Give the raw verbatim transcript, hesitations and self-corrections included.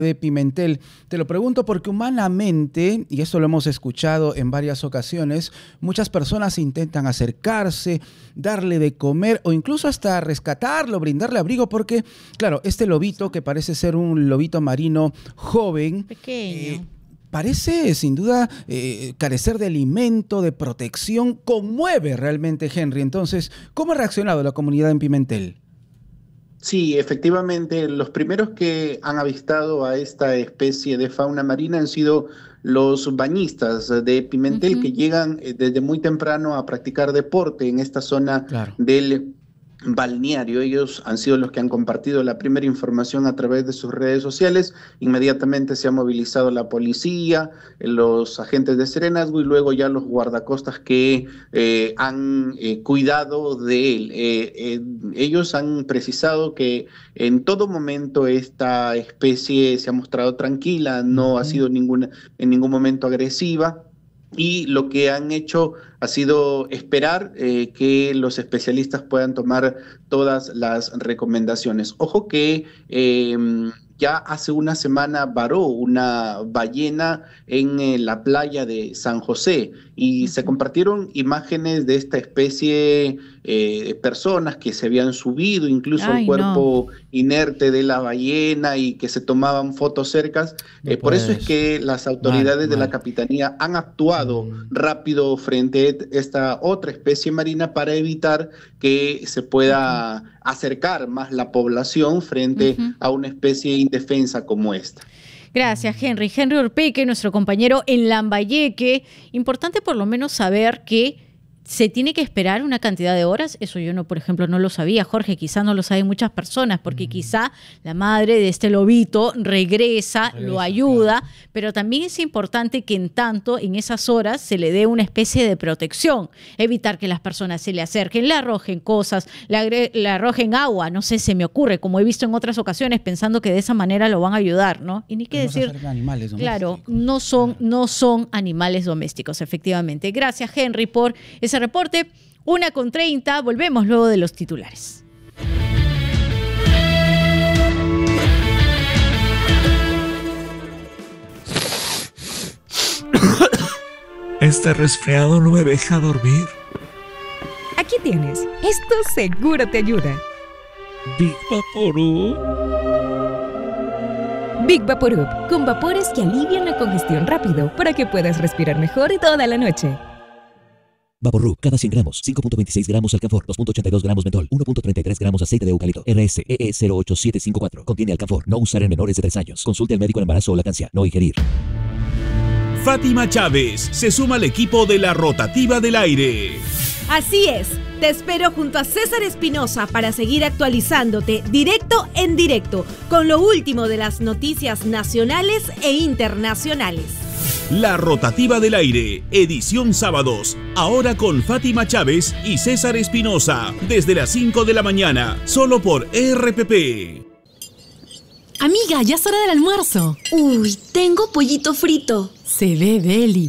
de Pimentel. Te lo pregunto porque humanamente, y esto lo hemos escuchado en varias ocasiones, muchas personas intentan acercarse, darle de comer o incluso hasta rescatarlo, brindarle abrigo, porque, claro, este lobito que parece ser un lobito marino joven, pequeño, eh, parece sin duda eh, carecer de alimento, de protección, conmueve realmente, Henry. Entonces, ¿cómo ha reaccionado la comunidad en Pimentel? Sí, efectivamente, los primeros que han avistado a esta especie de fauna marina han sido los bañistas de Pimentel, uh-huh, que llegan desde muy temprano a practicar deporte en esta zona, claro, del balneario. Ellos han sido los que han compartido la primera información a través de sus redes sociales. Inmediatamente se ha movilizado la policía, los agentes de Serenazgo y luego ya los guardacostas que eh, han eh, cuidado de él. Eh, eh, ellos han precisado que en todo momento esta especie se ha mostrado tranquila, no, uh-huh, ha sido ninguna, en ningún momento agresiva. Y lo que han hecho ha sido esperar eh, que los especialistas puedan tomar todas las recomendaciones. Ojo que eh, ya hace una semana varó una ballena en eh, la playa de San José y, uh-huh, se compartieron imágenes de esta especie eh, de personas que se habían subido incluso Ay, al cuerpo no. inerte de la ballena y que se tomaban fotos cercas. No eh, por eso es que las autoridades mal, de mal. la Capitanía han actuado mm. rápido frente a esta otra especie marina para evitar que se pueda uh-huh. acercar más la población frente uh-huh. a una especie indefensa como esta. Gracias, Henry. Henry Urpeque, nuestro compañero en Lambayeque. Importante por lo menos saber que se tiene que esperar una cantidad de horas. Eso yo, no, por ejemplo, no lo sabía. Jorge, quizá no lo saben muchas personas, porque quizá la madre de este lobito regresa, regresa lo ayuda, claro, pero también es importante que en tanto, en esas horas, se le dé una especie de protección, evitar que las personas se le acerquen, le arrojen cosas, le, agre- le arrojen agua, no sé, se me ocurre, como he visto en otras ocasiones, pensando que de esa manera lo van a ayudar, ¿no? Y ni qué decir, animales claro, no son, no son animales domésticos, efectivamente. Gracias, Henry, por ese reporte. Una con treinta, volvemos luego de los titulares. Este resfriado no me deja dormir. Aquí tienes. Esto seguro te ayuda. Big Vaporub. Big Vaporub, con vapores que alivian la congestión rápido para que puedas respirar mejor toda la noche. Vaporub, cada cien gramos, cinco punto veintiséis gramos alcanfor, dos punto ochenta y dos gramos mentol, uno punto treinta y tres gramos aceite de eucalipto, R S E E cero ocho siete cinco cuatro. Contiene alcanfor, no usar en menores de tres años. Consulte al médico en embarazo o lactancia, no ingerir. Fátima Chávez se suma al equipo de La Rotativa del Aire. Así es, te espero junto a César Espinosa para seguir actualizándote directo en directo con lo último de las noticias nacionales e internacionales. La Rotativa del Aire, edición sábados, ahora con Fátima Chávez y César Espinosa, desde las cinco de la mañana, solo por R P P. Amiga, ya es hora del almuerzo. Uy, tengo pollito frito. Se ve deli.